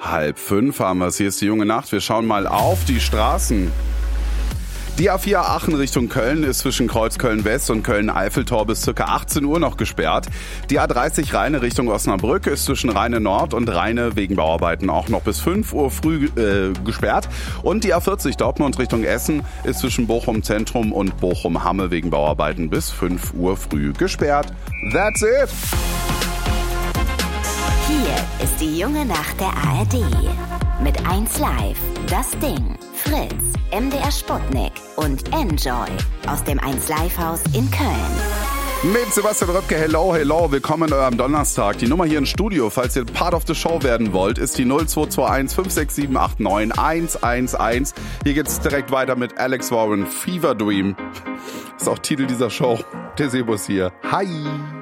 4:30 haben wir es. Hier ist die junge Nacht. Wir schauen mal auf die Straßen. Die A4 Aachen Richtung Köln ist zwischen Kreuzköln West und Köln-Eiffeltor bis ca. 18 Uhr noch gesperrt. Die A30 Rheine Richtung Osnabrück ist zwischen Rheine Nord und Rheine wegen Bauarbeiten auch noch bis 5 Uhr früh gesperrt. Und die A40 Dortmund Richtung Essen ist zwischen Bochum Zentrum und Bochum Hamme wegen Bauarbeiten bis 5 Uhr früh gesperrt. That's it! Hier ist die junge Nacht der ARD. Mit 1Live, Das Ding, Fritz, MDR Sputnik und Enjoy aus dem 1Live-Haus in Köln. Mit Sebastian Röpke, hello, willkommen in eurem Donnerstag. Die Nummer hier im Studio, falls ihr Part of the Show werden wollt, ist die 0221 567 89 111. Hier geht's direkt weiter mit Alex Warren, Fever Dream. Ist auch Titel dieser Show. Der Sebus hier. Hi!